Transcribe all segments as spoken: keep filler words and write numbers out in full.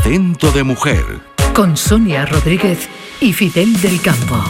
Acento de Mujer. Con Sonia Rodríguez y Fidel del Campo.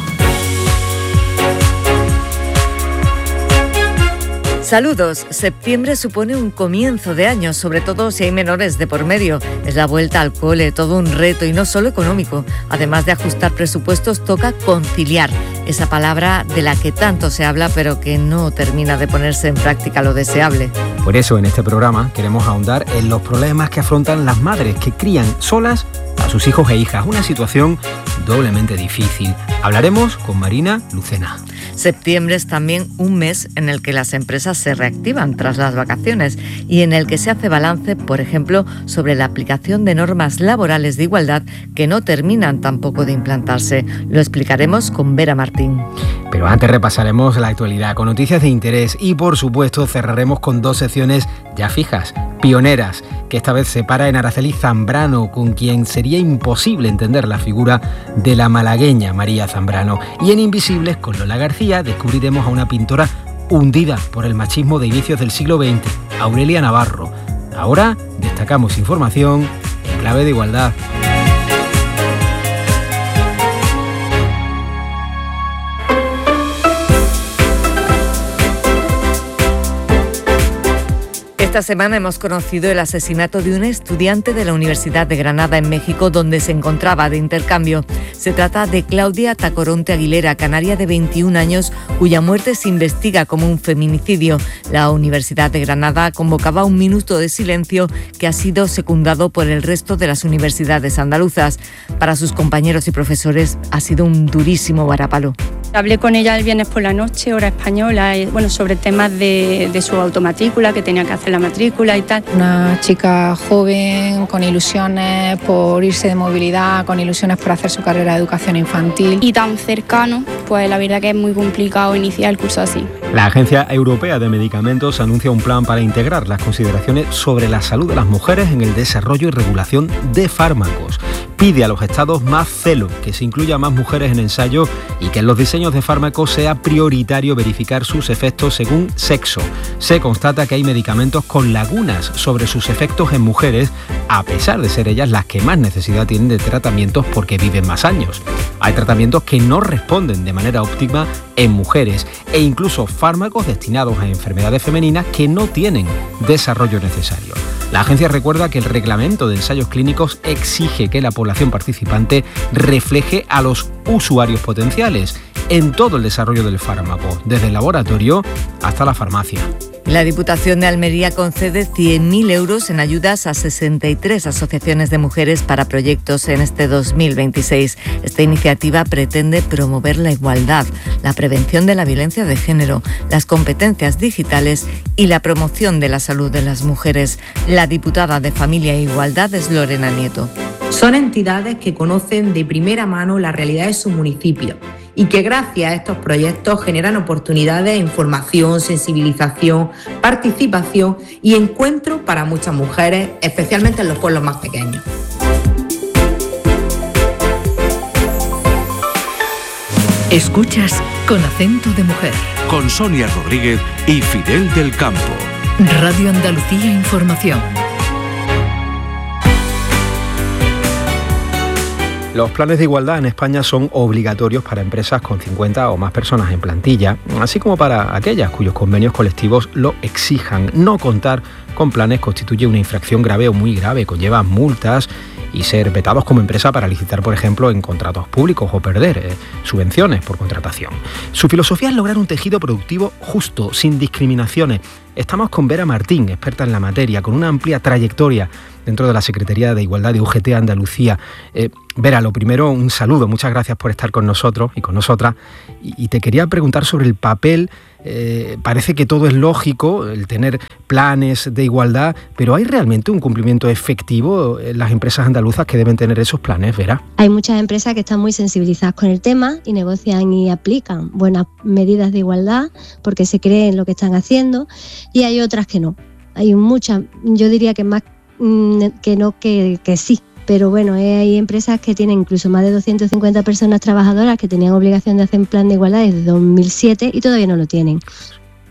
Saludos. Septiembre supone un comienzo de año, sobre todo si hay menores de por medio. Es la vuelta al cole, todo un reto y no solo económico. Además de ajustar presupuestos, toca conciliar. Esa palabra de la que tanto se habla pero que no termina de ponerse en práctica lo deseable. Por eso en este programa queremos ahondar en los problemas que afrontan las madres que crían solas a sus hijos e hijas. Una situación doblemente difícil. Hablaremos con Marina Lucena. Septiembre es también un mes en el que las empresas se reactivan tras las vacaciones y en el que se hace balance, por ejemplo, sobre la aplicación de normas laborales de igualdad que no terminan tampoco de implantarse. Lo explicaremos con Vera Martín. Pero antes repasaremos la actualidad con noticias de interés y, por supuesto, cerraremos con dos secciones ya fijas, pioneras, que esta vez se para en Araceli Zambrano, con quien sería imposible entender la figura de la malagueña María Zambrano. Y en Invisibles, con Lola García, descubriremos a una pintora hundida por el machismo de inicios del siglo veinte, Aurelia Navarro. Ahora destacamos información en clave de igualdad. Esta semana hemos conocido el asesinato de una estudiante de la Universidad de Granada en México, donde se encontraba de intercambio. Se trata de Claudia Tacoronte Aguilera, canaria de veintiún años, cuya muerte se investiga como un feminicidio. La Universidad de Granada convocaba un minuto de silencio que ha sido secundado por el resto de las universidades andaluzas. Para sus compañeros y profesores ha sido un durísimo varapalo. Hablé con ella el viernes por la noche, hora española, y, bueno, sobre temas de, de su automatrícula, que tenía que hacer la matrícula y tal. Una chica joven, con ilusiones por irse de movilidad, con ilusiones por hacer su carrera de educación infantil. Y tan cercano, pues la verdad que es muy complicado iniciar el curso así. La Agencia Europea de Medicamentos anuncia un plan para integrar las consideraciones sobre la salud de las mujeres en el desarrollo y regulación de fármacos. Pide a los estados más celo, que se incluya más mujeres en ensayo y que en los diseños de fármacos sea prioritario verificar sus efectos según sexo. Se constata que hay medicamentos con lagunas sobre sus efectos en mujeres, a pesar de ser ellas las que más necesidad tienen de tratamientos porque viven más años. Hay tratamientos que no responden de manera óptima en mujeres e incluso fármacos destinados a enfermedades femeninas que no tienen desarrollo necesario. La agencia recuerda que el reglamento de ensayos clínicos exige que la población participante refleje a los usuarios potenciales en todo el desarrollo del fármaco, desde el laboratorio hasta la farmacia. La Diputación de Almería concede cien mil euros en ayudas a sesenta y tres asociaciones de mujeres para proyectos en este dos mil veintiséis. Esta iniciativa pretende promover la igualdad, la prevención de la violencia de género, las competencias digitales y la promoción de la salud de las mujeres. La diputada de Familia e Igualdad es Lorena Nieto. Son entidades que conocen de primera mano la realidad de su municipio y que gracias a estos proyectos generan oportunidades, información, sensibilización, participación y encuentro para muchas mujeres, especialmente en los pueblos más pequeños. Escuchas Con Acento de Mujer. Con Sonia Rodríguez y Fidel del Campo. Radio Andalucía Información. Los planes de igualdad en España son obligatorios para empresas con cincuenta o más personas en plantilla, así como para aquellas cuyos convenios colectivos lo exijan. No contar con planes constituye una infracción grave o muy grave, conlleva multas y ser vetados como empresa para licitar, por ejemplo, en contratos públicos o perder eh, subvenciones por contratación. Su filosofía es lograr un tejido productivo justo, sin discriminaciones. Estamos con Vera Martín, experta en la materia, con una amplia trayectoria dentro de la Secretaría de Igualdad de U G T Andalucía. Eh, Vera, lo primero, un saludo, muchas gracias por estar con nosotros y con nosotras. Y, y te quería preguntar sobre el papel. Eh, parece que todo es lógico, el tener planes de igualdad, pero ¿hay realmente un cumplimiento efectivo en las empresas andaluzas que deben tener esos planes, Vera? Hay muchas empresas que están muy sensibilizadas con el tema y negocian y aplican buenas medidas de igualdad porque se creen lo que están haciendo, y hay otras que no. Hay muchas, yo diría que más mm, que no que, que sí. Pero bueno, hay empresas que tienen incluso más de doscientas cincuenta personas trabajadoras que tenían obligación de hacer un plan de igualdad desde dos mil siete y todavía no lo tienen.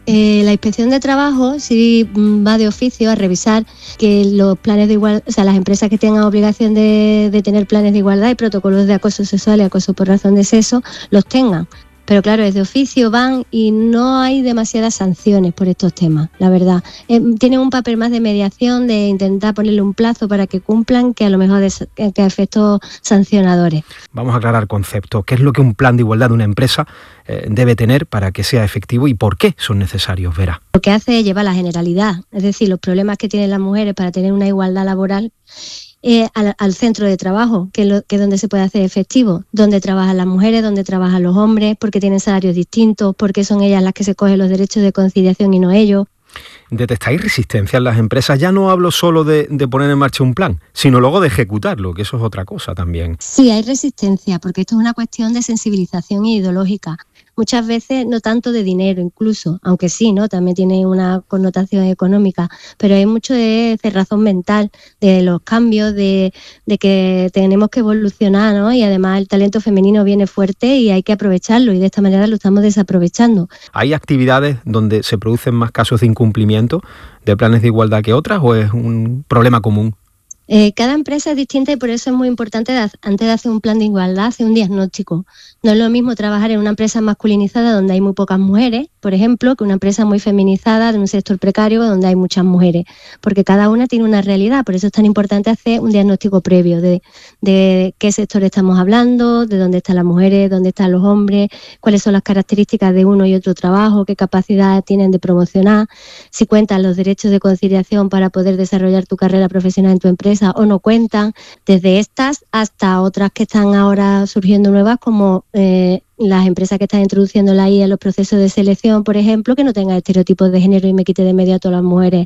Eh, la inspección de trabajo sí va de oficio a revisar que los planes de igualdad, o sea, las empresas que tengan obligación de, de tener planes de igualdad y protocolos de acoso sexual y acoso por razón de sexo, los tengan. Pero claro, desde oficio van y no hay demasiadas sanciones por estos temas, la verdad. Eh, tienen un papel más de mediación, de intentar ponerle un plazo para que cumplan, que a lo mejor de, que a efectos sancionadores. Vamos a aclarar conceptos. ¿Qué es lo que un plan de igualdad de una empresa eh, debe tener para que sea efectivo y por qué son necesarios, Vera? Lo que hace es llevar la generalidad, es decir, los problemas que tienen las mujeres para tener una igualdad laboral, Eh, al, al centro de trabajo, que es, lo, que es donde se puede hacer efectivo, donde trabajan las mujeres, donde trabajan los hombres, porque tienen salarios distintos, porque son ellas las que se cogen los derechos de conciliación y no ellos. ¿Detectáis resistencia en las empresas? Ya no hablo solo de, de poner en marcha un plan, sino luego de ejecutarlo, que eso es otra cosa también. Sí, hay resistencia, porque esto es una cuestión de sensibilización ideológica. Muchas veces no tanto de dinero incluso, aunque sí, ¿no? También tiene una connotación económica, pero hay mucho de cerrazón mental, de los cambios, de, de que tenemos que evolucionar, ¿no? Y además el talento femenino viene fuerte y hay que aprovecharlo, y de esta manera lo estamos desaprovechando. ¿Hay actividades donde se producen más casos de incumplimiento de planes de igualdad que otras o es un problema común? Eh, cada empresa es distinta y por eso es muy importante, de, antes de hacer un plan de igualdad, hacer un diagnóstico. No es lo mismo trabajar en una empresa masculinizada donde hay muy pocas mujeres, por ejemplo, que una empresa muy feminizada de un sector precario donde hay muchas mujeres, porque cada una tiene una realidad. Por eso es tan importante hacer un diagnóstico previo de, de qué sector estamos hablando, de dónde están las mujeres, dónde están los hombres, cuáles son las características de uno y otro trabajo, qué capacidad tienen de promocionar, si cuentan los derechos de conciliación para poder desarrollar tu carrera profesional en tu empresa o no cuentan, desde estas hasta otras que están ahora surgiendo nuevas, como eh, las empresas que están introduciendo la I A en los procesos de selección, por ejemplo, que no tengan estereotipos de género y me quite de medio a todas las mujeres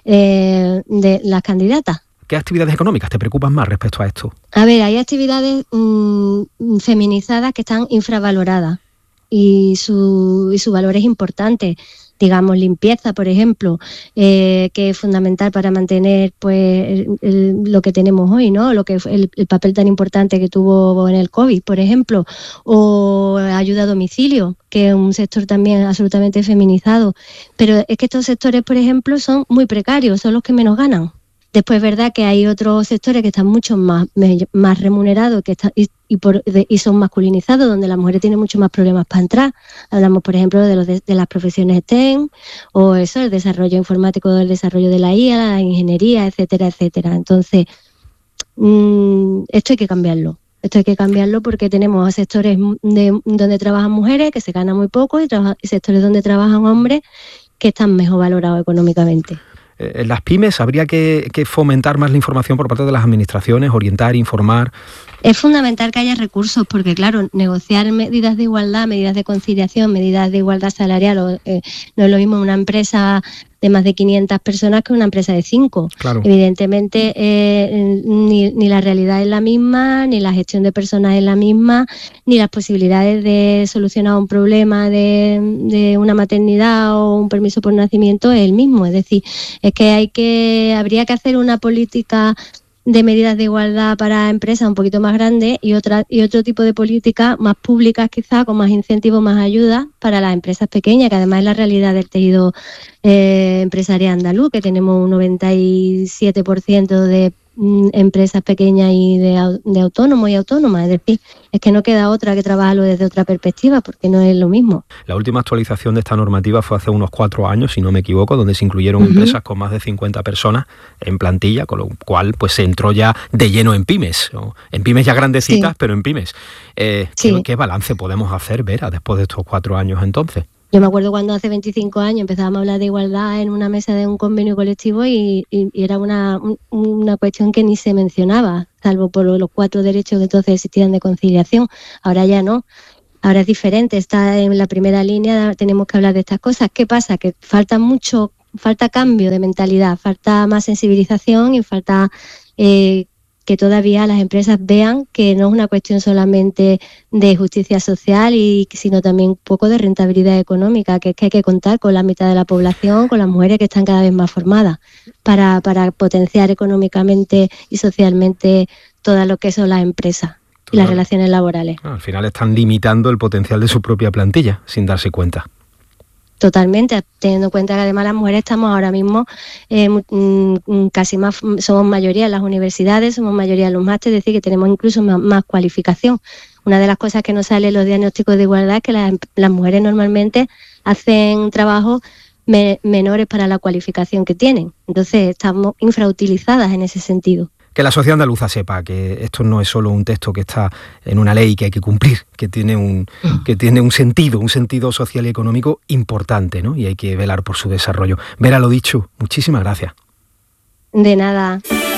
eh, de las candidatas. ¿Qué actividades económicas te preocupan más respecto a esto? A ver, hay actividades mmm, feminizadas que están infravaloradas y su, y su valor es importante. Digamos, limpieza, por ejemplo, eh, que es fundamental para mantener pues el, el, lo que tenemos hoy, ¿no? Lo que el, el papel tan importante que tuvo en el COVID, por ejemplo, o ayuda a domicilio, que es un sector también absolutamente feminizado. Pero es que estos sectores, por ejemplo, son muy precarios, son los que menos ganan. Después es verdad que hay otros sectores que están mucho más, más remunerados que están, y, y, por, de, y son masculinizados, donde las mujeres tienen mucho más problemas para entrar. Hablamos, por ejemplo, de, los de, de las profesiones STEM, o eso, el desarrollo informático, el desarrollo de la I A, la ingeniería, etcétera, etcétera. Entonces, mmm, esto hay que cambiarlo. Esto hay que cambiarlo porque tenemos sectores de, donde trabajan mujeres que se ganan muy poco y, trabaja, y sectores donde trabajan hombres que están mejor valorados económicamente. En las pymes habría que, que fomentar más la información por parte de las administraciones, orientar, informar. Es fundamental que haya recursos porque, claro, negociar medidas de igualdad, medidas de conciliación, medidas de igualdad salarial, o, eh, no es lo mismo una empresa de más de quinientas personas que una empresa de cinco. Claro. Evidentemente, eh, ni, ni la realidad es la misma, ni la gestión de personas es la misma, ni las posibilidades de solucionar un problema de, de una maternidad o un permiso por nacimiento es el mismo. Es decir, es que hay que habría que hacer una política de medidas de igualdad para empresas un poquito más grandes y otra y otro tipo de políticas más públicas, quizá con más incentivos, más ayudas para las empresas pequeñas, que además es la realidad del tejido eh, empresarial andaluz, que tenemos un noventa y siete por ciento de mm, empresas pequeñas y de, de autónomos y autónomas. Es decir, es que no queda otra que trabajarlo desde otra perspectiva, porque no es lo mismo. La última actualización de esta normativa fue hace unos cuatro años, si no me equivoco, donde se incluyeron uh-huh. empresas con más de cincuenta personas en plantilla, con lo cual pues se entró ya de lleno en pymes, ¿no? En pymes ya grandecitas, sí. pero en pymes. Eh, sí. ¿qué, ¿Qué balance podemos hacer, Vera, después de estos cuatro años entonces? Yo me acuerdo cuando hace veinticinco años empezábamos a hablar de igualdad en una mesa de un convenio colectivo y, y, y era una, una cuestión que ni se mencionaba, salvo por los cuatro derechos que entonces existían de conciliación. Ahora ya no, ahora es diferente, está en la primera línea, tenemos que hablar de estas cosas. ¿Qué pasa? Que falta mucho, falta cambio de mentalidad, falta más sensibilización y falta eh, que todavía las empresas vean que no es una cuestión solamente de justicia social, y sino también un poco de rentabilidad económica, que es que hay que contar con la mitad de la población, con las mujeres que están cada vez más formadas, para, para potenciar económicamente y socialmente todo lo que son las empresas y las relaciones laborales. Al final están limitando el potencial de su propia plantilla, sin darse cuenta. totalmente, teniendo en cuenta que además las mujeres estamos ahora mismo eh, m- casi más, somos mayoría en las universidades, somos mayoría en los másteres, es decir, que tenemos incluso más, más cualificación. Una de las cosas que nos sale en los diagnósticos de igualdad es que las, las mujeres normalmente hacen trabajos me, menores para la cualificación que tienen. Entonces estamos infrautilizadas en ese sentido. Que la sociedad andaluza sepa que esto no es solo un texto que está en una ley que hay que cumplir, que tiene un, que tiene un sentido, un sentido social y económico importante, ¿no? Y hay que velar por su desarrollo. Vera, lo dicho, muchísimas gracias. De nada.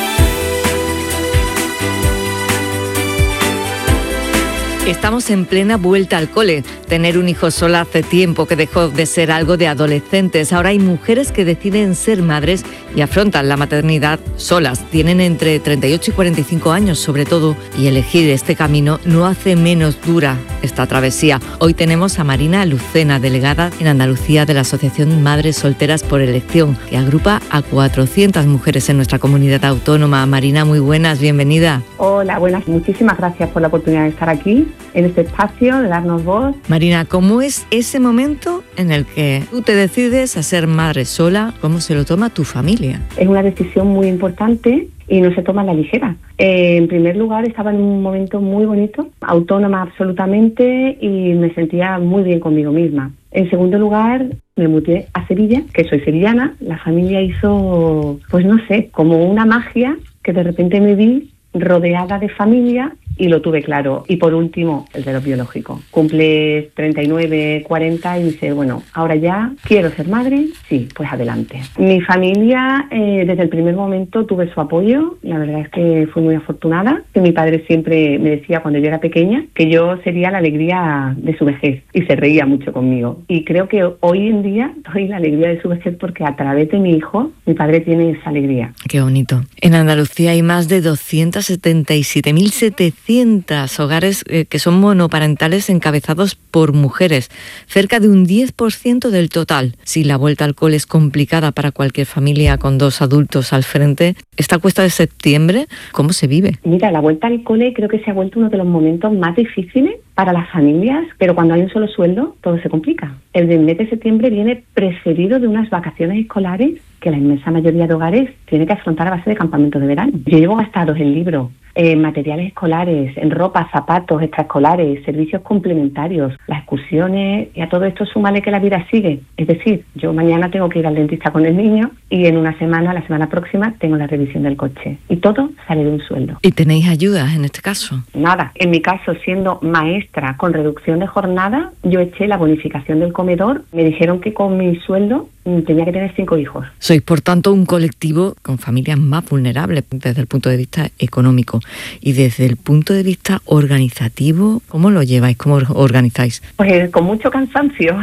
Estamos en plena vuelta al cole. Tener un hijo sola hace tiempo que dejó de ser algo de adolescentes. Ahora hay mujeres que deciden ser madres y afrontan la maternidad solas. Tienen entre treinta y ocho y cuarenta y cinco años sobre todo, y elegir este camino no hace menos dura esta travesía. Hoy tenemos a Marina Lucena, delegada en Andalucía de la Asociación Madres Solteras por Elección, que agrupa a cuatrocientas mujeres en nuestra comunidad autónoma. Marina, muy buenas, bienvenida. Hola, buenas. Muchísimas gracias por la oportunidad de estar aquí, en este espacio, de darnos voz. Marina, ¿cómo es ese momento en el que tú te decides a ser madre sola? ¿Cómo se lo toma tu familia? Es una decisión muy importante y no se toma a la ligera. Eh, en primer lugar, estaba en un momento muy bonito, autónoma absolutamente, y me sentía muy bien conmigo misma. En segundo lugar, me mudé a Sevilla, que soy sevillana. La familia hizo, pues no sé, como una magia, que de repente me vi rodeada de familia y lo tuve claro. Y por último, el reloj biológico. Cumple treinta y nueve, cuarenta y dice, bueno, ahora ya quiero ser madre, sí, pues adelante. Mi familia, eh, desde el primer momento tuve su apoyo. La verdad es que fui muy afortunada. Que mi padre siempre me decía cuando yo era pequeña que yo sería la alegría de su vejez, y se reía mucho conmigo. Y creo que hoy en día soy la alegría de su vejez porque a través de mi hijo, mi padre tiene esa alegría. Qué bonito. En Andalucía hay más de doscientos setenta y siete mil setecientos hogares eh, que son monoparentales encabezados por mujeres, cerca de un diez por ciento del total. Si la vuelta al cole es complicada para cualquier familia con dos adultos al frente, esta cuesta de septiembre, ¿cómo se vive? Mira, la vuelta al cole creo que se ha vuelto uno de los momentos más difíciles para las familias, pero cuando hay un solo sueldo, todo se complica. El del mes de septiembre viene precedido de unas vacaciones escolares que la inmensa mayoría de hogares tiene que afrontar a base de campamentos de verano. Yo llevo gastados en libros, en materiales escolares, en ropa, zapatos extraescolares, servicios complementarios, las excursiones, y a todo esto súmale que la vida sigue. Es decir, yo mañana tengo que ir al dentista con el niño y en una semana, la semana próxima, tengo la revisión del coche. Y todo sale de un sueldo. ¿Y tenéis ayudas en este caso? Nada. En mi caso, siendo maestra con reducción de jornada, yo eché la bonificación del comedor. Me dijeron que con mi sueldo tenía que tener cinco hijos. Sois, por tanto, un colectivo con familias más vulnerables desde el punto de vista económico. Y desde el punto de vista organizativo, ¿cómo lo lleváis? ¿Cómo organizáis? Pues con mucho cansancio.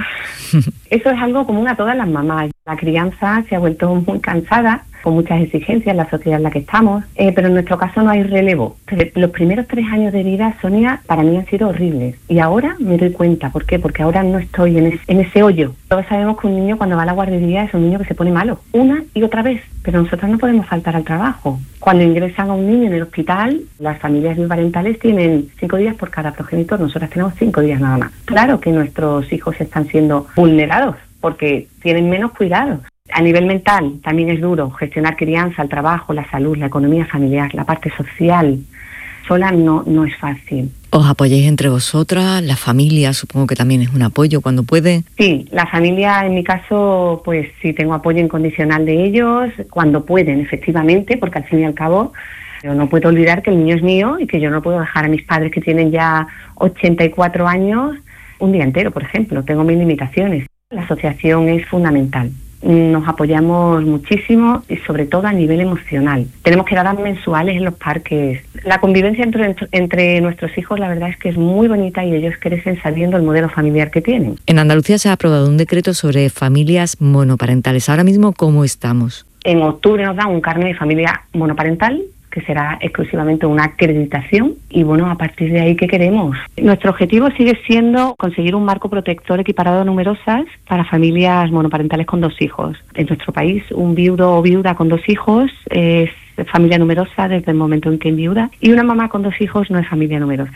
Eso es algo común a todas las mamás. La crianza se ha vuelto muy cansada, con muchas exigencias en la sociedad en la que estamos, eh, pero en nuestro caso no hay relevo. Los primeros tres años de vida, Sonia, para mí han sido horribles. Y ahora me doy cuenta. ¿Por qué? Porque ahora no estoy en, es, en ese hoyo. Todos sabemos que un niño cuando va a la guardería es un niño que se pone malo, una y otra vez. Pero nosotros no podemos faltar al trabajo. Cuando ingresan a un niño en el hospital, las familias biparentales tienen cinco días por cada progenitor. Nosotras tenemos cinco días nada más. Claro que nuestros hijos están siendo vulnerados porque tienen menos cuidados. A nivel mental también es duro gestionar crianza, el trabajo, la salud, la economía familiar, la parte social. Sola no, no es fácil. ¿Os apoyáis entre vosotras? ¿La familia supongo que también es un apoyo cuando puede? Sí, la familia en mi caso, pues sí tengo apoyo incondicional de ellos, cuando pueden efectivamente, porque al fin y al cabo yo no puedo olvidar que el niño es mío y que yo no puedo dejar a mis padres que tienen ya ochenta y cuatro años un día entero, por ejemplo. Tengo mis limitaciones. La asociación es fundamental. Nos apoyamos muchísimo y sobre todo a nivel emocional. Tenemos quedadas mensuales en los parques. La convivencia entre, entre nuestros hijos, la verdad es que es muy bonita y ellos crecen sabiendo el modelo familiar que tienen. En Andalucía se ha aprobado un decreto sobre familias monoparentales. Ahora mismo, ¿cómo estamos? En octubre nos dan un carnet de familia monoparental, que será exclusivamente una acreditación, y bueno, a partir de ahí, ¿qué queremos? Nuestro objetivo sigue siendo conseguir un marco protector equiparado a numerosas para familias monoparentales con dos hijos. En nuestro país, un viudo o viuda con dos hijos es familia numerosa desde el momento en que enviuda, y una mamá con dos hijos no es familia numerosa.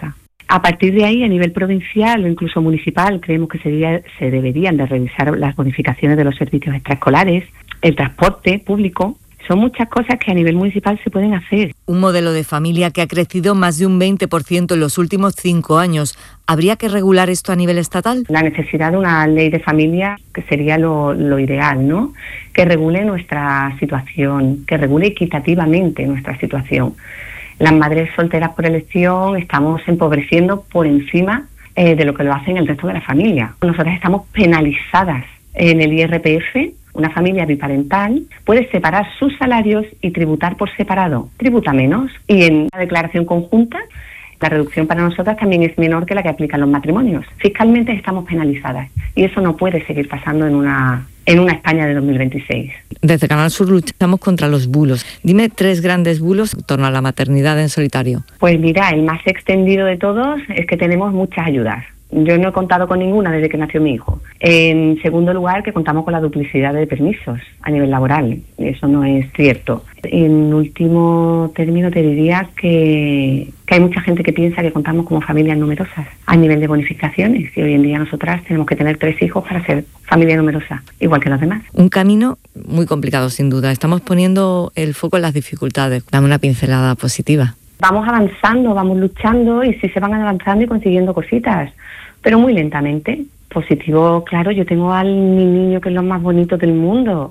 A partir de ahí, a nivel provincial o incluso municipal, creemos que sería, se deberían de revisar las bonificaciones de los servicios extraescolares, el transporte público. Son muchas cosas que a nivel municipal se pueden hacer. Un modelo de familia que ha crecido más de un veinte por ciento en los últimos cinco años. ¿Habría que regular esto a nivel estatal? La necesidad de una ley de familia que sería lo, lo ideal, ¿no? Que regule nuestra situación, que regule equitativamente nuestra situación. Las madres solteras por elección estamos empobreciendo por encima eh, de lo que lo hacen el resto de la familia. Nosotras estamos penalizadas en el I R P F. Una familia biparental puede separar sus salarios y tributar por separado. Tributa menos. Y en la declaración conjunta, la reducción para nosotras también es menor que la que aplican los matrimonios. Fiscalmente estamos penalizadas y eso no puede seguir pasando en una, en una España de dos mil veintiséis. Desde Canal Sur luchamos contra los bulos. Dime tres grandes bulos en torno a la maternidad en solitario. Pues mira, el más extendido de todos es que tenemos muchas ayudas. Yo no he contado con ninguna desde que nació mi hijo. En segundo lugar, que contamos con la duplicidad de permisos a nivel laboral. Eso no es cierto. En último término te diría que, que hay mucha gente que piensa que contamos como familias numerosas a nivel de bonificaciones. Y hoy en día nosotras tenemos que tener tres hijos para ser familia numerosa, igual que los demás. Un camino muy complicado, sin duda. Estamos poniendo el foco en las dificultades. Dame una pincelada positiva. Vamos avanzando, vamos luchando y sí se van avanzando y consiguiendo cositas, pero muy lentamente. Positivo, claro, yo tengo al mi niño que es lo más bonito del mundo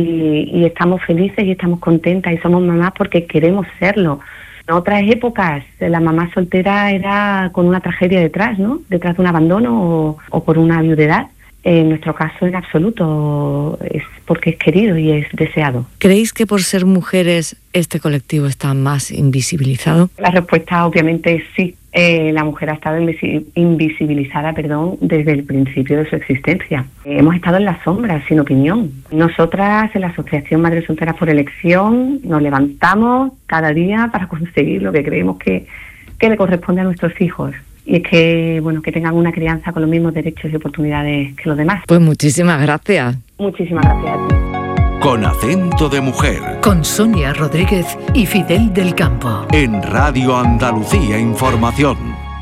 y, y estamos felices y estamos contentas y somos mamás porque queremos serlo. En otras épocas la mamá soltera era con una tragedia detrás, ¿no? Detrás de un abandono o, o por una viudedad. En nuestro caso, en absoluto, es porque es querido y es deseado. ¿Creéis que por ser mujeres este colectivo está más invisibilizado? La respuesta obviamente es sí. Eh, la mujer ha estado invisi- invisibilizada perdón, desde el principio de su existencia. Eh, hemos estado en las sombras, sin opinión. Nosotras, en la Asociación Madres Solteras por Elección, nos levantamos cada día para conseguir lo que creemos que, que le corresponde a nuestros hijos. Y es que, bueno, que tengan una crianza con los mismos derechos y oportunidades que los demás. Pues muchísimas gracias. Muchísimas gracias a ti. Con acento de mujer. Con Sonia Rodríguez y Fidel del Campo. En Radio Andalucía Información.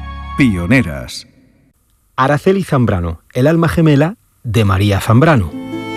Pioneras. Araceli Zambrano, el alma gemela de María Zambrano.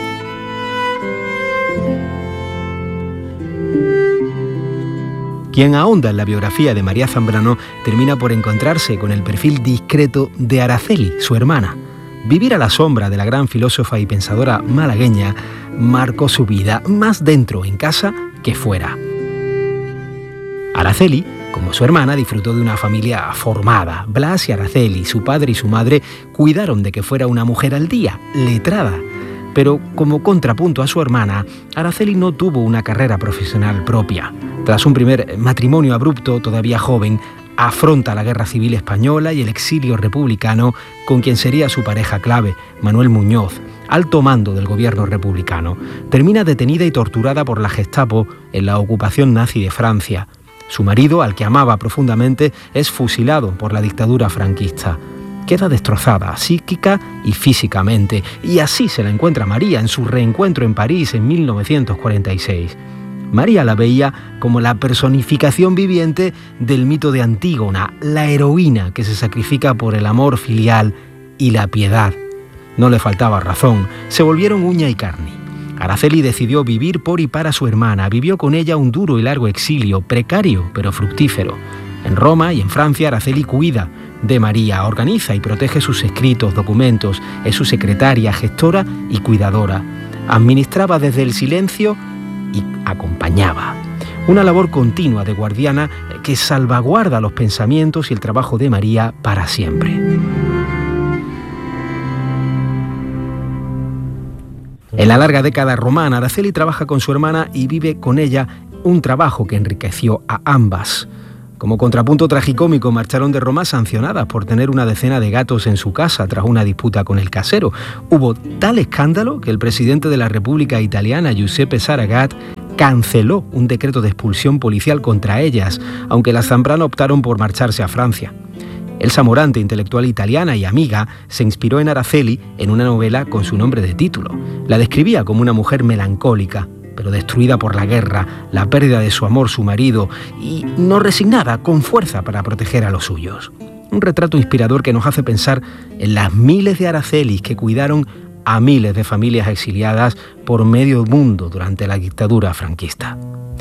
Quien ahonda en la biografía de María Zambrano termina por encontrarse con el perfil discreto de Araceli, su hermana. Vivir a la sombra de la gran filósofa y pensadora malagueña marcó su vida más dentro en casa que fuera. Araceli, como su hermana, disfrutó de una familia formada. Blas y Araceli, su padre y su madre, cuidaron de que fuera una mujer al día, letrada. Pero como contrapunto a su hermana, Araceli no tuvo una carrera profesional propia. Tras un primer matrimonio abrupto, todavía joven, afronta la Guerra Civil Española y el exilio republicano con quien sería su pareja clave, Manuel Muñoz, alto mando del gobierno republicano. Termina detenida y torturada por la Gestapo en la ocupación nazi de Francia. Su marido, al que amaba profundamente, es fusilado por la dictadura franquista. Queda destrozada psíquica y físicamente, y así se la encuentra María en su reencuentro en París en mil novecientos cuarenta y seis. María la veía como la personificación viviente del mito de Antígona, la heroína que se sacrifica por el amor filial y la piedad. No le faltaba razón, se volvieron uña y carne. Araceli decidió vivir por y para su hermana, vivió con ella un duro y largo exilio, precario pero fructífero. En Roma y en Francia, Araceli cuida de María, organiza y protege sus escritos, documentos, es su secretaria, gestora y cuidadora. Administraba desde el silencio y acompañaba. Una labor continua de guardiana que salvaguarda los pensamientos y el trabajo de María para siempre. En la larga década romana, Araceli trabaja con su hermana y vive con ella un trabajo que enriqueció a ambas. Como contrapunto tragicómico, marcharon de Roma sancionadas por tener una decena de gatos en su casa tras una disputa con el casero. Hubo tal escándalo que el presidente de la República Italiana, Giuseppe Saragat, canceló un decreto de expulsión policial contra ellas, aunque las Zambrano optaron por marcharse a Francia. Elsa Morante, intelectual italiana y amiga, se inspiró en Araceli en una novela con su nombre de título. La describía como una mujer melancólica, pero destruida por la guerra, la pérdida de su amor, su marido, y no resignada, con fuerza para proteger a los suyos. Un retrato inspirador que nos hace pensar en las miles de Aracelis que cuidaron a miles de familias exiliadas por medio mundo durante la dictadura franquista.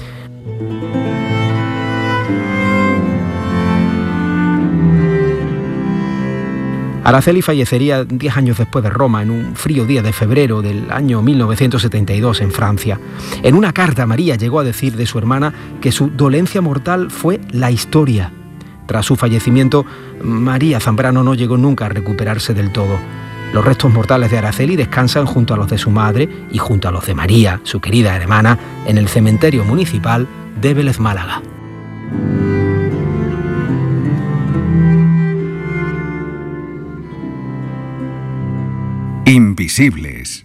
Araceli fallecería diez años después de Roma, en un frío día de febrero del año mil novecientos setenta y dos en Francia. En una carta, María llegó a decir de su hermana que su dolencia mortal fue la historia. Tras su fallecimiento, María Zambrano no llegó nunca a recuperarse del todo. Los restos mortales de Araceli descansan junto a los de su madre y junto a los de María, su querida hermana, en el cementerio municipal de Vélez, Málaga. Invisibles.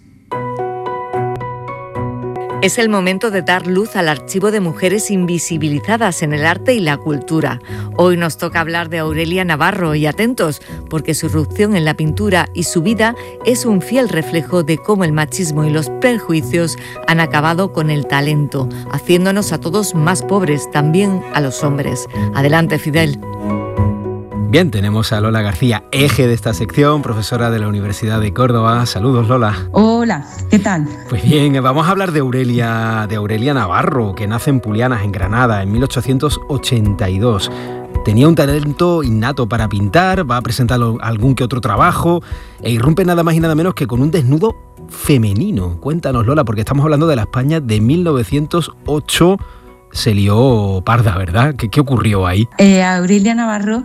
Es el momento de dar luz al archivo de mujeres invisibilizadas en el arte y la cultura. Hoy nos toca hablar de Aurelia Navarro y atentos, porque su irrupción en la pintura y su vida es un fiel reflejo de cómo el machismo y los prejuicios han acabado con el talento, haciéndonos a todos más pobres, también a los hombres. Adelante, Fidel. Bien, tenemos a Lola García, eje de esta sección, profesora de la Universidad de Córdoba. Saludos, Lola. Hola, ¿qué tal? Pues bien, vamos a hablar de Aurelia, de Aurelia Navarro, que nace en Pulianas, en Granada, en mil ochocientos ochenta y dos. Tenía un talento innato para pintar, va a presentar algún que otro trabajo e irrumpe nada más y nada menos que con un desnudo femenino. Cuéntanos, Lola, porque estamos hablando de la España de mil novecientos ocho. Se lió parda, ¿verdad? ¿Qué, qué ocurrió ahí? Eh, Aurelia Navarro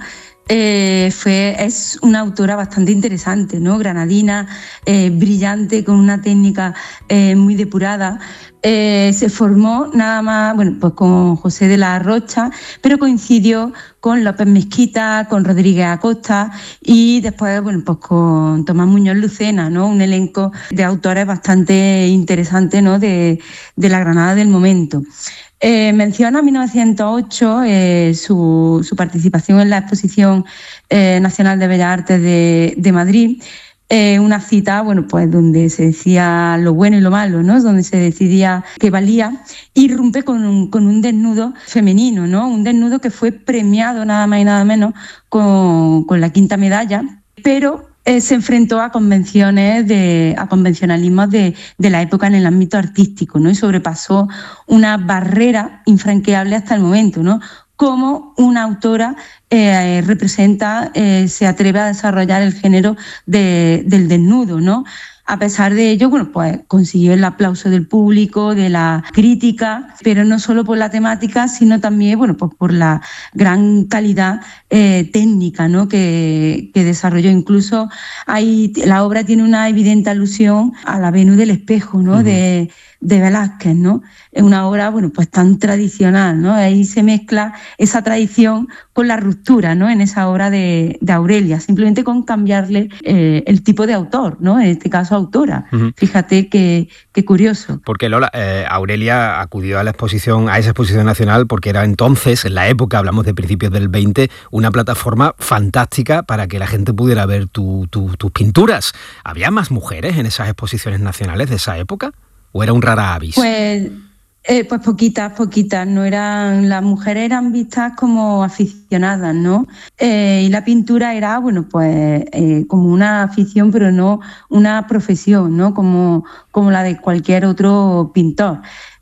Eh, fue, es una autora bastante interesante, ¿no? Granadina, eh, brillante, con una técnica eh, muy depurada. Eh, se formó nada más, bueno, pues con José de la Rocha, pero coincidió con López Mezquita, con Rodríguez Acosta y después, bueno, pues con Tomás Muñoz Lucena, ¿no? Un elenco de autores bastante interesante, ¿no? De, de la Granada del momento. Eh, menciona en mil novecientos ocho eh, su, su participación en la Exposición eh, Nacional de Bellas Artes de, de Madrid, eh, una cita, bueno, pues donde se decía lo bueno y lo malo, ¿no? Donde se decidía qué valía, y irrumpe con un, con un desnudo femenino, ¿no? Un desnudo que fue premiado nada más y nada menos con, con la quinta medalla, pero Eh, se enfrentó a convenciones, de, a convencionalismos de, de la época en el ámbito artístico, ¿no? Y sobrepasó una barrera infranqueable hasta el momento, ¿no? Cómo una autora eh, representa, eh, se atreve a desarrollar el género de, del desnudo, ¿no? A pesar de ello, bueno, pues consiguió el aplauso del público, de la crítica, pero no solo por la temática, sino también, bueno, pues por la gran calidad eh, técnica, ¿no? que, que desarrolló. Incluso hay, la obra tiene una evidente alusión a la Venus del Espejo, ¿no? Uh-huh. de, de Velázquez, ¿no? Es una obra, bueno, pues tan tradicional, ¿no? Ahí se mezcla esa tradición con la ruptura, ¿no? En esa obra de, de Aurelia, simplemente con cambiarle eh, el tipo de autor, ¿no? En este caso, autora. Uh-huh. Fíjate qué qué curioso. Porque Lola, eh, Aurelia acudió a la exposición, a esa exposición nacional, porque era entonces, en la época, hablamos de principios del veinte, una plataforma fantástica para que la gente pudiera ver tu, tu, tus pinturas. ¿Había más mujeres en esas exposiciones nacionales de esa época? ¿O era un rara avis? Pues, eh, pues poquitas, poquitas. No eran, las mujeres eran vistas como aficionadas, ¿no? Eh, y la pintura era, bueno, pues eh, como una afición, pero no una profesión, ¿no? Como, como la de cualquier otro pintor.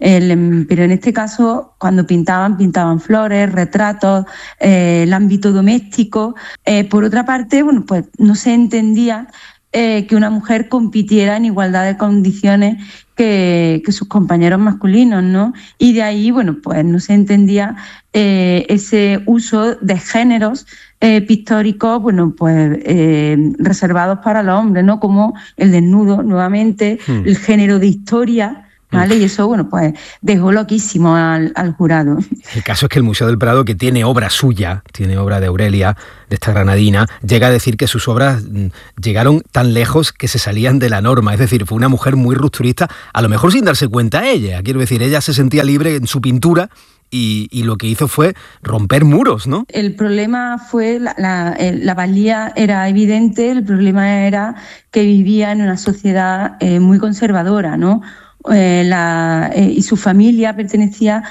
El, pero en este caso, cuando pintaban, pintaban flores, retratos, eh, el ámbito doméstico. Eh, por otra parte, bueno, pues no se entendía Eh, que una mujer compitiera en igualdad de condiciones que, que sus compañeros masculinos, ¿no? Y de ahí, bueno, pues no se entendía eh, ese uso de géneros eh, pictóricos, bueno, pues eh, reservados para los hombres, ¿no? Como el desnudo, nuevamente, hmm. el género de historia, ¿vale? Y eso, bueno, pues dejó loquísimo al, al jurado. El caso es que el Museo del Prado, que tiene obra suya, tiene obra de Aurelia, de esta granadina, llega a decir que sus obras llegaron tan lejos que se salían de la norma. Es decir, fue una mujer muy rupturista, a lo mejor sin darse cuenta ella. Quiero decir, ella se sentía libre en su pintura y, y lo que hizo fue romper muros, ¿no? El problema fue, la, la, la valía era evidente, el problema era que vivía en una sociedad eh, muy conservadora, ¿no? eh, la, eh, y su familia pertenecía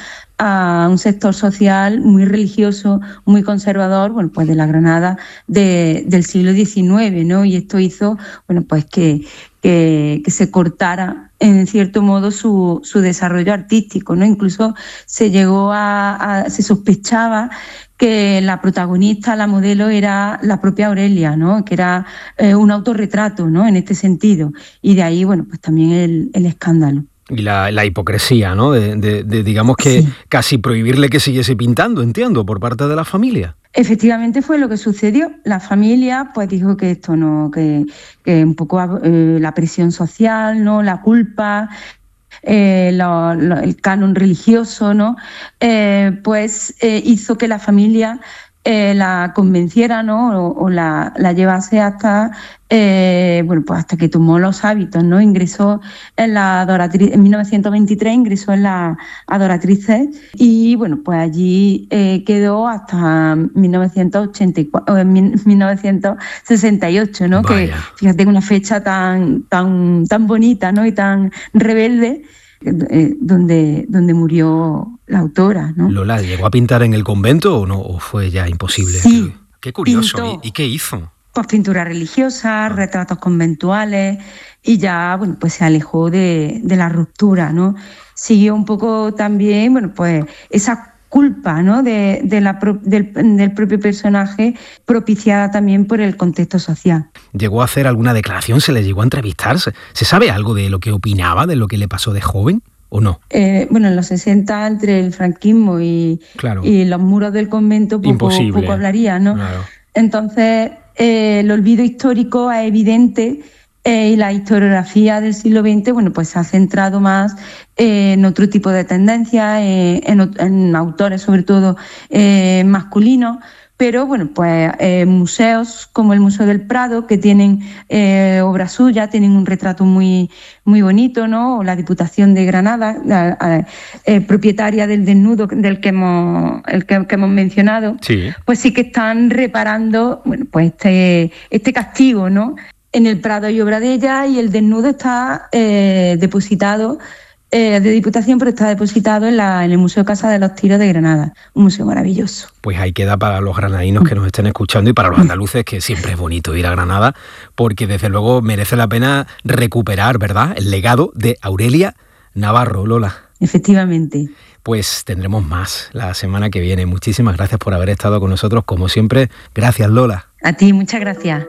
a un sector social muy religioso, muy conservador, bueno, pues de la Granada de, del siglo diecinueve, ¿no? Y esto hizo, bueno, pues que, que, que se cortara, en cierto modo, su, su desarrollo artístico, ¿no? Incluso se llegó a, a se sospechaba que la protagonista, la modelo, era la propia Aurelia, ¿no? Que era eh, un autorretrato, ¿no? En este sentido. Y de ahí, bueno, pues también el, el escándalo. Y la, la hipocresía, ¿no? De, de, de digamos que sí. Casi prohibirle que siguiese pintando, entiendo, por parte de la familia. Efectivamente fue lo que sucedió. La familia pues dijo que esto no, que, que un poco eh, la presión social, ¿no? La culpa, eh, lo, lo, el canon religioso, ¿no? Eh, pues eh, hizo que la familia eh, la convenciera, ¿no? O, o la, la llevase hasta eh, bueno, pues hasta que tomó los hábitos, ¿no? Ingresó en la adoratriz, en mil novecientos veintitrés ingresó en la adoratrices y bueno, pues allí eh, quedó hasta mil novecientos ochenta y cuatro, o en mil novecientos sesenta y ocho, ¿no? Vaya. Que fíjate una fecha tan, tan, tan bonita, ¿no? Y tan rebelde. Eh, donde, donde murió la autora, ¿no? Lola, ¿llegó a pintar en el convento o no? ¿O fue ya imposible? Sí. Qué, qué curioso. Pintó. ¿Y, ¿Y qué hizo? Pues pinturas religiosas, retratos conventuales y ya, bueno, pues se alejó de, de la ruptura, ¿no? Siguió un poco también, bueno, pues esa culpa, ¿no? De, de la, del, del propio personaje, propiciada también por el contexto social. ¿Llegó a hacer alguna declaración? ¿Se le llegó a entrevistarse? ¿Se sabe algo de lo que opinaba, de lo que le pasó de joven o no? Eh, bueno, en los sesenta, entre el franquismo y, claro. y los muros del convento, poco, poco hablaría, ¿no? Claro. Entonces, eh, el olvido histórico es evidente. Eh, y la historiografía del siglo veinte, bueno, pues se ha centrado más eh, en otro tipo de tendencias, eh, en, en autores sobre todo eh, masculinos, pero bueno, pues eh, museos como el Museo del Prado, que tienen eh, obras suyas, tienen un retrato muy, muy bonito, ¿no? O la Diputación de Granada, la, la, eh, propietaria del desnudo del que hemos, el que, que hemos mencionado, sí. Pues sí que están reparando, bueno, pues este, este castigo, ¿no? En el Prado hay obra de ella y el desnudo está eh, depositado, eh, de Diputación, pero está depositado en, la, en el Museo Casa de los Tiros de Granada, un museo maravilloso. Pues ahí queda para los granadinos que nos estén escuchando y para los andaluces, que siempre es bonito ir a Granada, porque desde luego merece la pena recuperar, ¿verdad?, el legado de Aurelia Navarro. Lola. Efectivamente. Pues tendremos más la semana que viene. Muchísimas gracias por haber estado con nosotros, como siempre. Gracias, Lola. A ti, muchas gracias.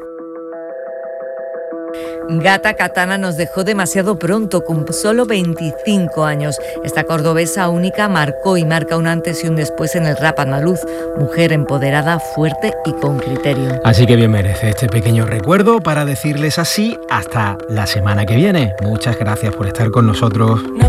Gata Katana nos dejó demasiado pronto, con solo veinticinco años. Esta cordobesa única marcó y marca un antes y un después en el rap andaluz. Mujer empoderada, fuerte y con criterio. Así que bien merece este pequeño recuerdo para decirles así hasta la semana que viene. Muchas gracias por estar con nosotros.